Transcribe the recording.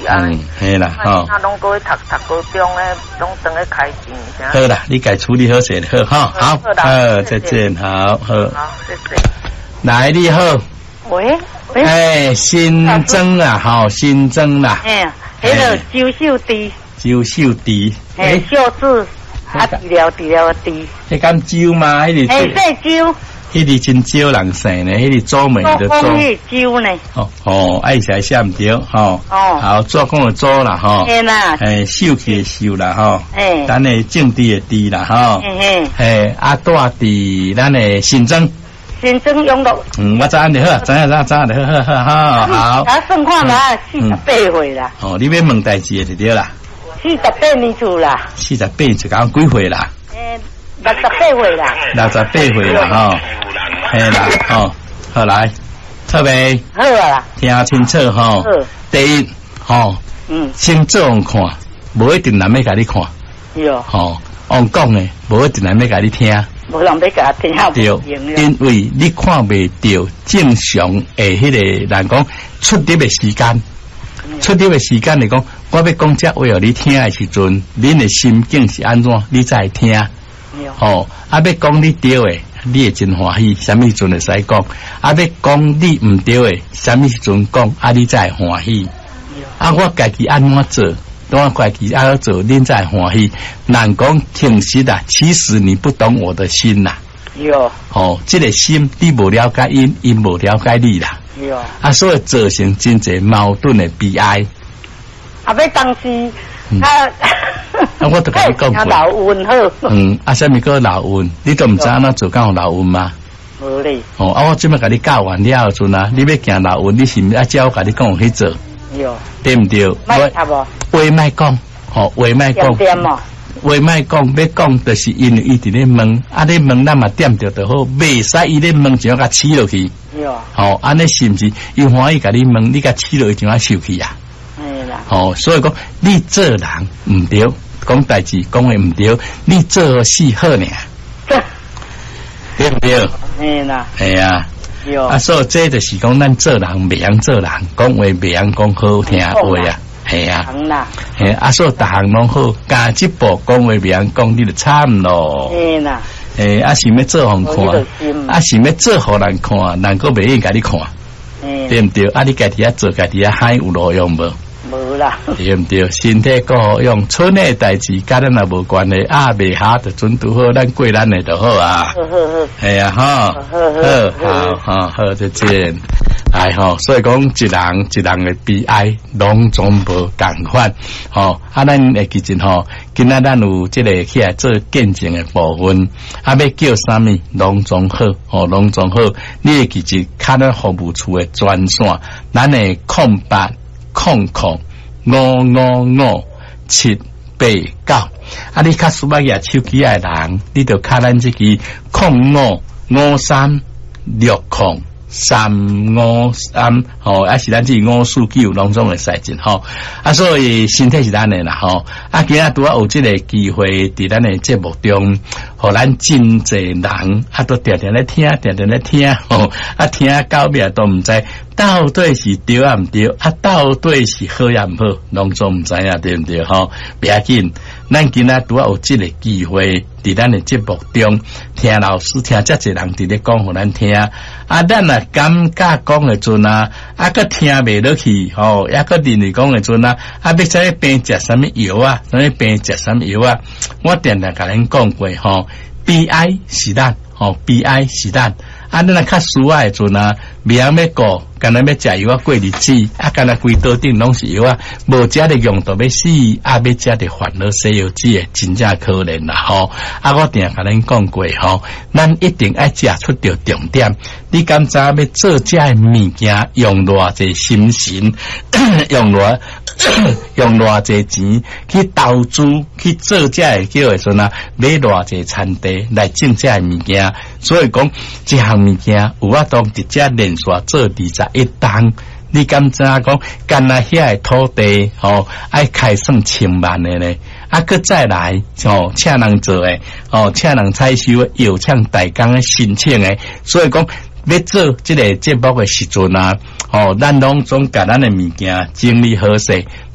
嘿啦，吼。 啊，拢过读高中诶，拢等咧开钱。 好啦，你该处理好些好哈，好，再见，好。 好，谢谢。 来，你好。 喂。 哎，新增啦，好，新增啦。 迄个周秀娣。 周秀娣。 秀字。啊，治疗的治。 迄敢周吗？迄个。 这周。 迄个真少人生呢，迄个做美的做。 周呢？ 爱写写唔对，好，做工就做啦，秀气的秀啦，咱的政治的治啦，大治咱的新增。 新增用到。 我知影就好，知影就好，好。 啊，算看嘛，48岁啦。 你要问代志就对啦。 48年厝啦。 48就讲几岁啦 ？68岁啦。 68岁啦，嘿啦，好来，特别好啦， 听清楚吼。第一，先做人看，无一定人要甲你看。 哟。 on 讲的，无一定人要甲你听。 无人要甲听。 对，因为你看袂到正常诶，迄个人讲出入的时间，来讲，我要讲这话互你听的时阵，恁的心境是安怎，你才听。要讲你对的。你会真欢喜，什么时阵会使讲？要讲你唔对的，什么时阵讲？你才会欢喜。我家己安怎做，我家己安怎做，恁才会欢喜。人讲挺实啦，其实你不懂我的心啦。 有。 这个心你无了解因，因无了解你啦。有。所以造成真侪矛盾的悲哀。 要当时。 我都甲你讲过。 老运好。 什么叫老运？你都唔知影做敢有老运吗？ 无咧。 我即摆甲你教完了阵啊，你要行老运，你是毋是照我甲你讲去做？ 有。 对唔对？ 话莫讲，话莫讲。话莫讲，要讲就是因为伊伫咧问，你问咱嘛点着就好，袂使伊咧问就甲起落去。有。安尼是毋是？伊欢喜甲你问，你甲起落去就甲受气啊？所以讲你做人唔对，讲代志讲的唔对，你做事好呢，对唔对？系啊，所以这就是讲咱做人袂晓做人，讲话袂晓讲好听话啊，系啊，所以逐项拢好，加一步讲话袂晓讲，你就惨咯。是要做互看，是要做互人看，人个袂愿甲你看，对唔对？你家己啊做，家己啊嗨有路用无？ 无啦， 对唔对？身体够好用，村内代志甲咱也无关系，未下就准拄好，咱过咱的就好啊。系啊，好，再见。所以讲一人的悲哀，拢总无共款。咱会记真今仔咱有这个起来做见证的部分，要叫啥物，拢总好，拢总好。你会记真看咱服务处的专线，咱的0800555789。你较需要举手机的人，你就卡咱这支055360。353是咱这549拢总会使进所以身体是咱的啦今仔拄有这个机会伫咱的节目中，互咱真侪人都常常咧听，听到尾都唔知到底是对啊唔对，到底是好也唔好，拢总唔知影，对唔对不要紧，咱今仔拄有这个机会伫咱的节目中听老师听遮侪人伫咧讲互咱听咱啊感觉讲的阵个听袂落去抑个认为讲的阵要使病食什么药什么病食什么药我常常甲恁讲过悲哀是咱悲哀是咱咱若较需要的阵袂晓要顾，干那要食药过日子干那规桌顶拢是药无食的用到要死要食的烦恼西药子的真正可怜啦我定甲恁讲过咱一定要食出着重点。你敢知要做这的物件用偌济心神用偌济钱去投资去做这的叫的时阵买偌济产地来种这的物件，所以讲这项物件有法当直接连续做21档。你敢知讲干那遐的土地爱开算千万的呢搁再来请人做的请人采收的邀请大工的申请的，所以讲要做这个节目的时阵咱拢总甲咱的物件整理好势。